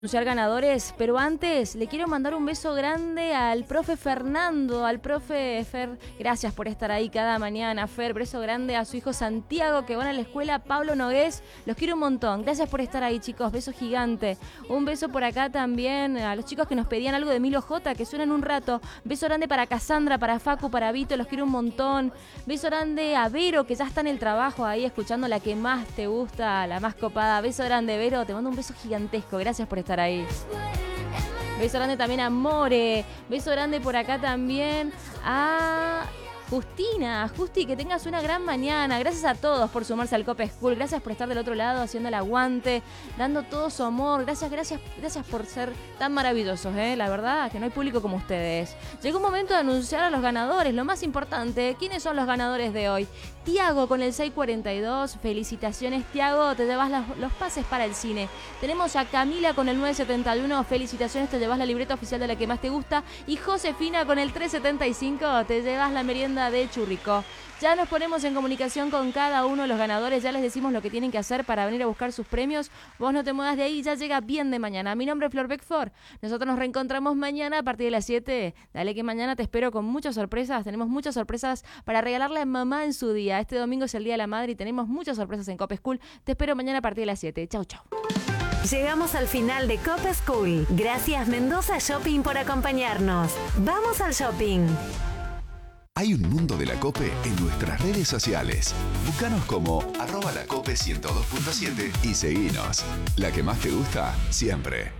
Anunciar ganadores, pero antes le quiero mandar un beso grande al profe Fernando, al profe Fer. Gracias por estar ahí cada mañana, Fer. Beso grande a su hijo Santiago, que van a la escuela Pablo Nogués. Los quiero un montón. Gracias por estar ahí, chicos. Beso gigante. Un beso por acá también a los chicos que nos pedían algo de Milo J, que suena en un rato. Beso grande para Cassandra, para Facu, para Vito. Los quiero un montón. Beso grande a Vero, que ya está en el trabajo ahí escuchando la que más te gusta, la más copada. Beso grande, Vero. Te mando un beso gigantesco. Gracias por estar ahí. Beso grande también a More. Beso grande por acá también a Justina. Justi, que tengas una gran mañana. Gracias a todos por sumarse al Cope School. Gracias por estar del otro lado haciendo el aguante, dando todo su amor. Gracias por ser tan maravillosos, La verdad que no hay público como ustedes. Llegó un momento de anunciar a los ganadores. Lo más importante, ¿quiénes son los ganadores de hoy? Tiago con el 642. Felicitaciones, Tiago. Te llevas los pases para el cine. Tenemos a Camila con el 971. Felicitaciones, te llevas la libreta oficial de la que más te gusta. Y Josefina con el 375. Te llevas la merienda de Churrico. Ya nos ponemos en comunicación con cada uno de los ganadores. Ya les decimos lo que tienen que hacer para venir a buscar sus premios. Vos no te muevas de ahí, ya llega bien de mañana. Mi nombre es Flor Beckford. Nosotros nos reencontramos mañana a partir de las 7. Dale que mañana te espero con muchas sorpresas. Tenemos muchas sorpresas para regalarle a mamá en su día. Este domingo es el Día de la Madre y tenemos muchas sorpresas en Cope School. Te espero mañana a partir de las 7. Chau, chau. Llegamos al final de Cope School. Gracias Mendoza Shopping por acompañarnos. Vamos al shopping. Hay un mundo de la COPE en nuestras redes sociales. Búscanos como @lacope102.7 y seguinos. La que más te gusta, siempre.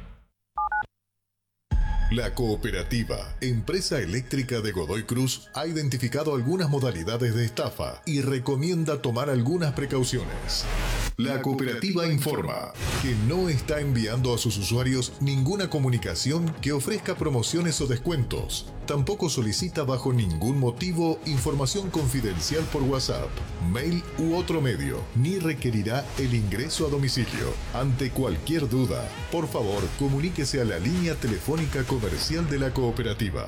La Cooperativa, empresa eléctrica de Godoy Cruz, ha identificado algunas modalidades de estafa y recomienda tomar algunas precauciones. La Cooperativa informa que no está enviando a sus usuarios ninguna comunicación que ofrezca promociones o descuentos. Tampoco solicita bajo ningún motivo información confidencial por WhatsApp, mail u otro medio, ni requerirá el ingreso a domicilio. Ante cualquier duda, por favor, comuníquese a la línea telefónica comercial de la Cooperativa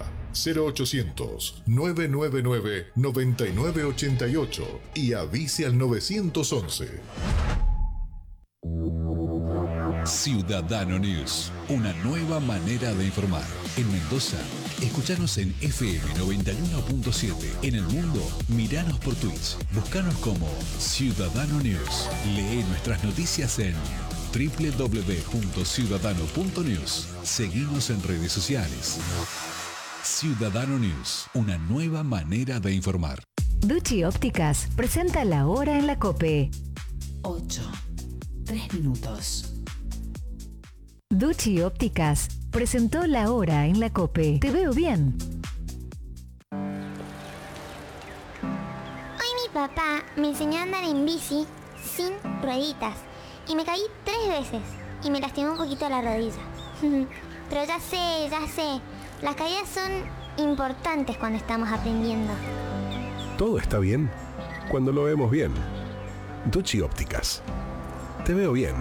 0800-999-9988 y avise al 911. Ciudadano News, una nueva manera de informar. En Mendoza, escuchanos en FM 91.7. En el mundo, miranos por Twitch. Buscanos como Ciudadano News. Lee nuestras noticias en www.ciudadano.news. Seguimos en redes sociales. Ciudadano News, una nueva manera de informar. Ducci Ópticas presenta la hora en la COPE. 8:03. Ducci Ópticas presentó la hora en la COPE. Te veo bien. Hoy mi papá me enseñó a andar en bici sin rueditas y me caí 3 veces y me lastimó un poquito la rodilla. Pero ya sé, las caídas son importantes cuando estamos aprendiendo. Todo está bien cuando lo vemos bien. Ducci Ópticas. Te veo bien.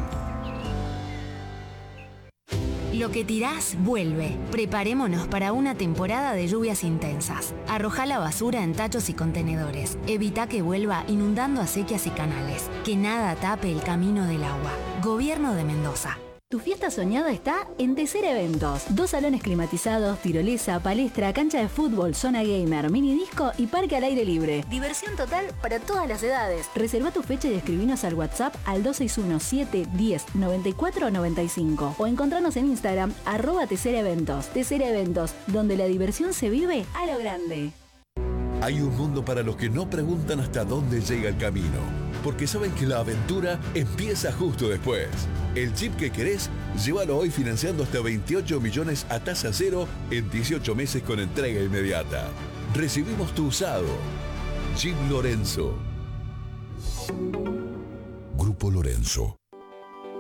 Lo que tirás vuelve. Preparémonos para una temporada de lluvias intensas. Arrojá la basura en tachos y contenedores. Evita que vuelva inundando acequias y canales. Que nada tape el camino del agua. Gobierno de Mendoza. Tu fiesta soñada está en Tecer Eventos. 2 salones climatizados, tirolesa, palestra, cancha de fútbol, zona gamer, mini disco y parque al aire libre. Diversión total para todas las edades. Reserva tu fecha y escribinos al WhatsApp al 261-710-9495 o encontranos en Instagram @Tecer Eventos. Tecer Eventos, donde la diversión se vive a lo grande. Hay un mundo para los que no preguntan hasta dónde llega el camino, porque saben que la aventura empieza justo después. El chip que querés, llévalo hoy financiando hasta 28 millones a tasa cero en 18 meses con entrega inmediata. Recibimos tu usado. Chip Lorenzo. Grupo Lorenzo.